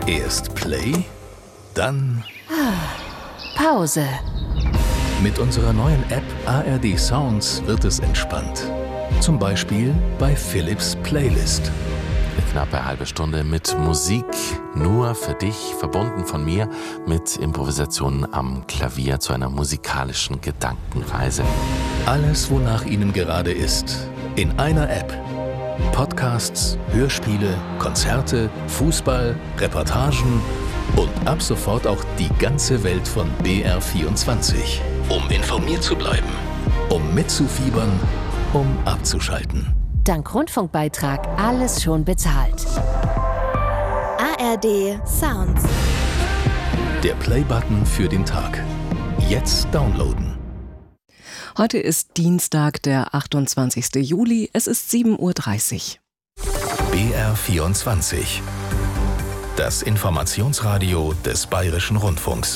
Erst Play, dann Pause. mit unserer neuen App ARD Sounds wird es entspannt. Zum Beispiel bei Philips Playlist. Eine knappe halbe Stunde mit Musik nur für dich, verbunden von mir mit Improvisationen am Klavier zu einer musikalischen Gedankenreise. Alles, wonach Ihnen gerade ist, in einer App. Podcasts, Hörspiele, Konzerte, Fußball, Reportagen und ab sofort auch die ganze Welt von BR24. Um informiert zu bleiben, um mitzufiebern, um abzuschalten. Dank Rundfunkbeitrag alles schon bezahlt. ARD Sounds. Der Play-Button für den Tag. Jetzt downloaden. Heute ist Dienstag, der 28. Juli. Es ist 7:30 Uhr. BR24. Das Informationsradio des Bayerischen Rundfunks.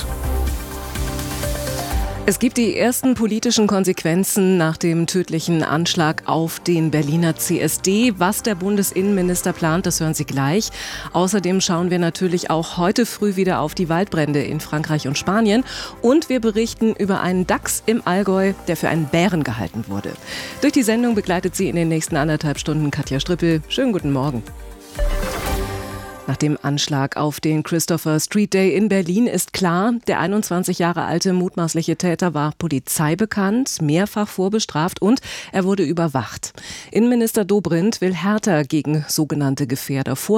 Es gibt die ersten politischen Konsequenzen nach dem tödlichen Anschlag auf den Berliner CSD. Was der Bundesinnenminister plant, das hören Sie gleich. Außerdem schauen wir natürlich auch heute früh wieder auf die Waldbrände in Frankreich und Spanien. Und wir berichten über einen Dachs im Allgäu, der für einen Bären gehalten wurde. Durch die Sendung begleitet Sie in den nächsten 1,5 Stunden Katja Strippel. Schönen guten Morgen. Nach dem Anschlag auf den Christopher Street Day in Berlin ist klar, der 21 Jahre alte mutmaßliche Täter war Polizei bekannt, mehrfach vorbestraft und er wurde überwacht. Innenminister Dobrindt will härter gegen sogenannte Gefährder vorgehen.